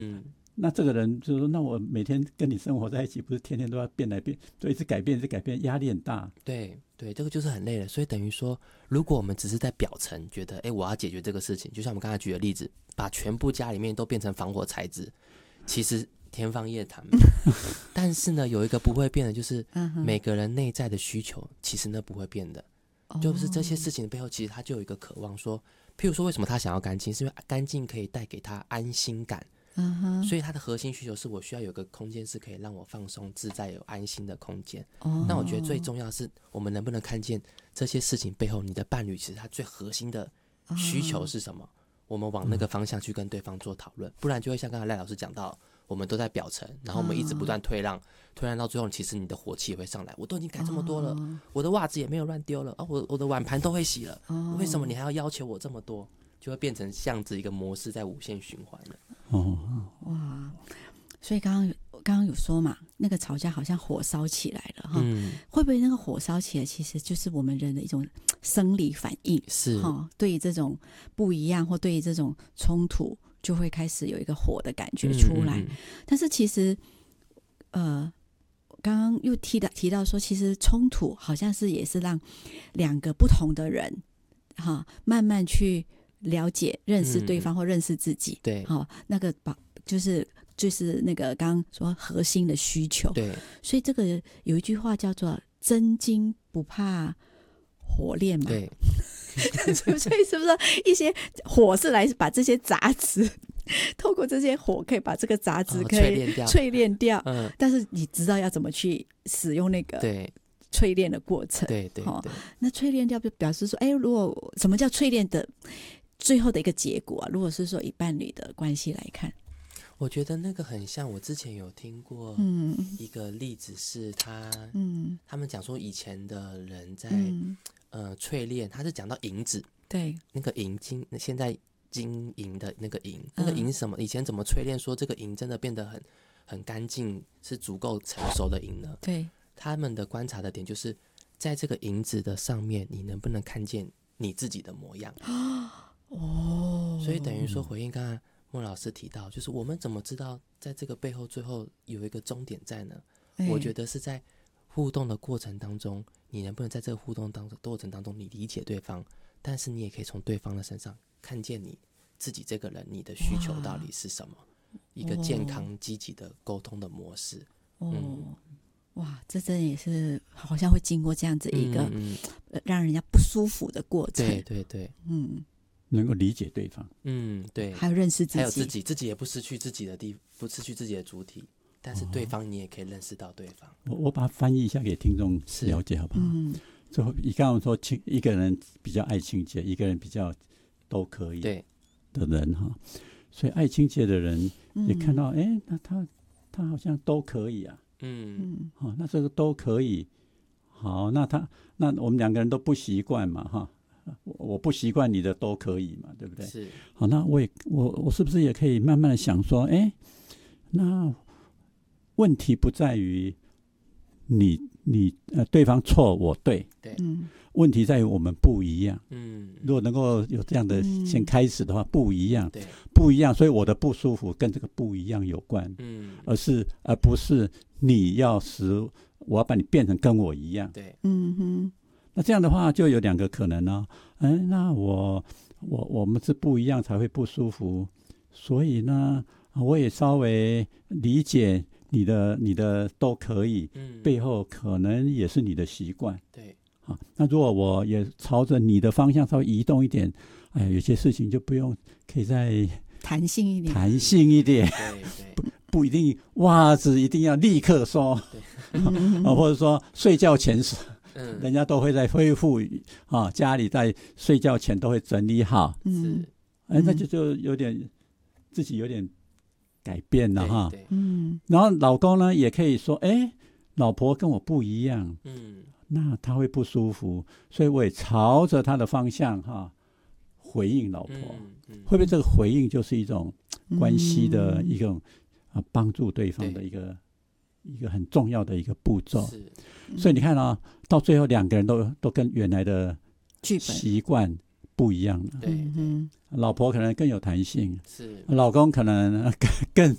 那这个人就说，那我每天跟你生活在一起，不是天天都要变来变，就一直改变，一直改变，压力很大。 对对，这个就是很累了。所以等于说，如果我们只是在表层觉得，我要解决这个事情，就像我们刚才举的例子，把全部家里面都变成防火材质，其实天方夜谭。但是呢，有一个不会变的，就是每个人内在的需求，其实那不会变的。就是这些事情的背后，其实他就有一个渴望说，譬如说为什么他想要干净，是因为干净可以带给他安心感。所以他的核心需求是我需要有个空间是可以让我放松自在有安心的空间。那我觉得最重要的是我们能不能看见这些事情背后你的伴侣其实他最核心的需求是什么，我们往那个方向去跟对方做讨论，不然就会像刚才赖老师讲到，我们都在表层，然后我们一直不断退让到最后，其实你的火气也会上来，我都已经改这么多了，我的袜子也没有乱丢了，我的碗盘都会洗了，为什么你还要要求我这么多，就会变成这样子一个模式在无限循环了。 哇，所以刚刚有说嘛，那个吵架好像火烧起来了哈，会不会那个火烧起来其实就是我们人的一种生理反应， 是对于这种不一样或对于这种冲突就会开始有一个火的感觉出来。但是其实刚刚又提到说，其实冲突好像是也是让两个不同的人慢慢去了解认识对方或认识自己。 对， 那个就是那个刚刚说核心的需求。 对， 所以这个有一句话叫做真金不怕火炼嘛。 对， 所以是不是一些火是来把这些杂质透过这些火可以把这个杂质可以淬炼掉，但是你知道要怎么去使用那个淬炼的过程。 对对对， 那淬炼掉就表示说，如果什么叫淬炼的最后的一个结果啊？如果是说以伴侣的关系来看， 我觉得那个很像我之前有听过一个例子，是他们讲说以前的人在淬炼，他是讲到银子， 对， 那个银金，现在金银的那个银，那个银是什么？以前怎么淬炼说这个银真的变得很干净，是足够成熟的银呢？ 对， 他们的观察的点就是在这个银子的上面，你能不能看见你自己的模样？所以等于说回应刚才莫老师提到，就是我们怎么知道在这个背后最后有一个终点在呢？我觉得是在互动的过程当中，你能不能在这个互动过程当中你理解对方，但是你也可以从对方的身上看见你自己这个人，你的需求到底是什么，一个健康积极的沟通的模式。 哇，这真的也是好像会经过这样子一个让人家不舒服的过程。 对对对， 能够理解对方， 对， 还有认识自己， 还有自己也不失去自己的不失去自己的主体，但是对方你也可以认识到对方。 我把它翻译一下给听众了解好不好？就你刚刚说一个人比较爱清洁，一个人比较都可以的人哈，所以爱清洁的人也看到，那他好像都可以啊，那这个都可以，好，那我们两个人都不习惯嘛哈。我不习惯你的都可以嘛，对不对？ 是。 好，那我是不是也可以慢慢的想说，那问题不在于你对方错我对，问题在于我们不一样。如果能够有这样的先开始的话，不一样，不一样，所以我的不舒服跟这个不一样有关，而不是你我要把你变成跟我一样。 对， 那这样的话就有两个可能呢，那我们是不一样才会不舒服，所以呢，我也稍微理解你的都可以，背后可能也是你的习惯。 对， 好，那如果我也朝着你的方向稍微移动一点，有些事情就不用，可以再弹性一点， 对，不一定袜子一定要立刻收，或者说睡觉前人家都会在恢复家里在睡觉前都会整理好，那就有点自己有点改变了哈。然后老公呢也可以说，老婆跟我不一样，那他会不舒服，所以我也朝着他的方向回应老婆，会不会这个回应就是一种关系的一种帮助对方的一个很重要的一个步骤。所以你看到最后两个人都跟原来的习惯不一样了。老婆可能更有弹性，老公可能更